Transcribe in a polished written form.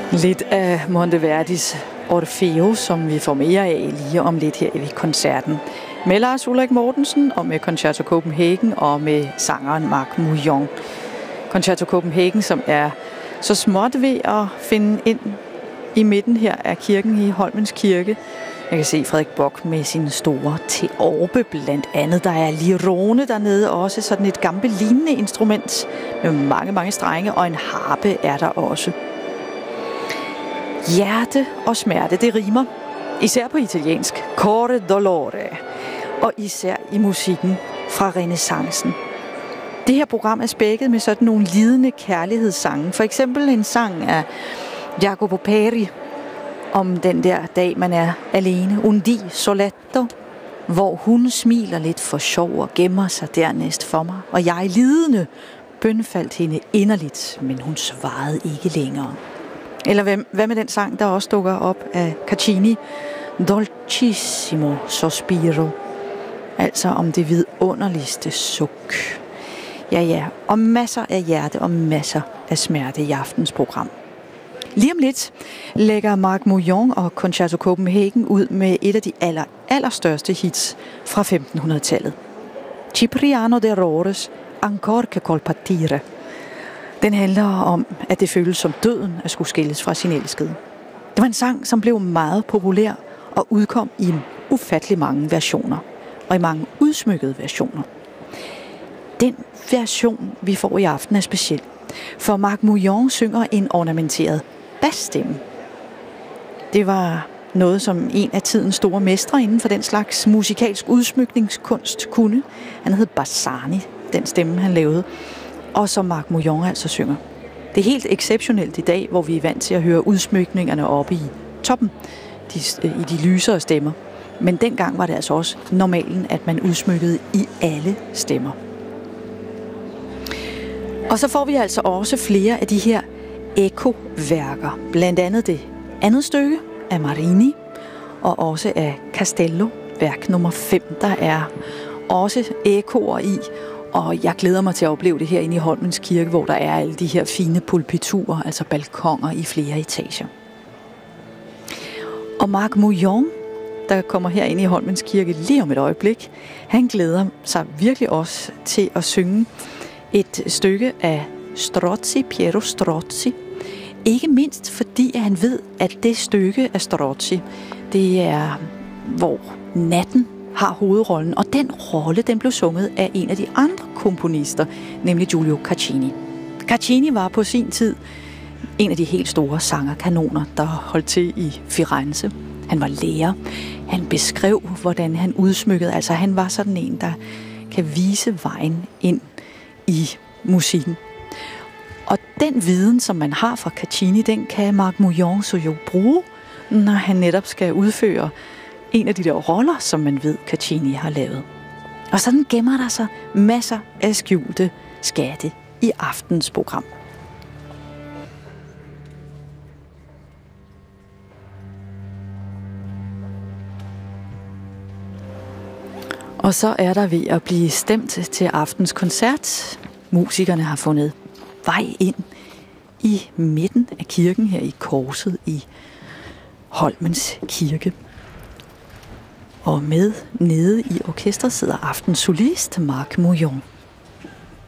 Lidt af Monteverdis Orfeo, som vi får mere af lige om lidt her i koncerten. Med Lars Ulrik Mortensen og med Concerto Copenhagen og med sangeren Marc Mouillon. Concerto Copenhagen, som er så småt ved at finde ind i midten her af kirken i Holmens Kirke. Jeg kan se Frederik Bock med sin store teorbe blandt andet. Der er lirone dernede også, sådan et gambe-lignende instrument med mange, mange strenge, og en harpe er der også. Hjerte og smerte, det rimer. Især på italiensk. Cuore dolore. Og især i musikken fra renæssancen. Det her program er spækket med sådan nogle lidende kærlighedssange. For eksempel en sang af Jacopo Peri om den der dag, man er alene. Un di soletto, hvor hun smiler lidt for sjov og gemmer sig dernæst for mig. Og jeg lidende bønfaldt hende inderligt, men hun svarede ikke længere. Eller hvad med den sang, der også dukker op af Caccini? Dolcissimo sospiro. Altså om det vidunderligste suk. Ja, og masser af hjerte og masser af smerte i aftens program. Lige om lidt lægger Marc Mouillon og Concerto Copenhagen ud med et af de allerstørste hits fra 1500-tallet. Cipriano de Rores Ancor che col partire. Den handler om, at det føles som døden at skulle skilles fra sin elskede. Det var en sang, som blev meget populær og udkom i ufattelig mange versioner. Og i mange udsmykkede versioner. Den version, vi får i aften, er speciel. For Marc Mouillon synger en ornamenteret basstemme. Det var noget, som en af tidens store mestre inden for den slags musikalsk udsmykningskunst kunne. Han hed Bassani, den stemme han lavede. Og som Marc Mouillon altså synger. Det er helt exceptionelt i dag, hvor vi er vant til at høre udsmykningerne oppe i toppen, i de lysere stemmer. Men dengang var det altså også normalen, at man udsmykkede i alle stemmer. Og så får vi altså også flere af de her ekoværker. Blandt andet det andet stykke af Marini, og også af Castello, værk nummer 5. Der er også ekoer i, og jeg glæder mig til at opleve det her inde i Holmens Kirke, hvor der er alle de her fine pulpiturer, altså balkoner i flere etager. Og Marc Mouillon, der kommer her ind i Holmens Kirke lige om et øjeblik, han glæder sig virkelig også til at synge et stykke af Strozzi, Piero Strozzi. Ikke mindst fordi han ved, at det stykke af Strozzi, det er, hvor natten har hovedrollen. Og den rolle, den blev sunget af en af de andre komponister, nemlig Giulio Caccini. Caccini var på sin tid en af de helt store sangerkanoner, der holdt til i Firenze. Han var lærer. Han beskrev, hvordan han udsmykkede. Altså han var sådan en, der kan vise vejen ind i musikken. Og den viden, som man har fra Caccini, den kan Marc Mouillon så jo bruge, når han netop skal udføre en af de der roller, som man ved, Caccini har lavet. Og sådan gemmer der sig masser af skjulte skatte i aftens program. Og så er der ved at blive stemt til aftens koncert. Musikerne har fundet vej ind i midten af kirken her i korset i Holmens Kirke. Og med nede i orkestret sidder aftens solist Marc Mouillon.